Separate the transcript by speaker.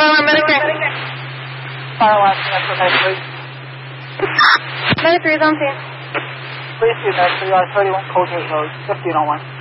Speaker 1: Medic 3.
Speaker 2: Fire line, connect with Medic 3.
Speaker 1: Medic 3 is on scene.
Speaker 2: Please see Medic 3, 31 Colgate Road, 1501.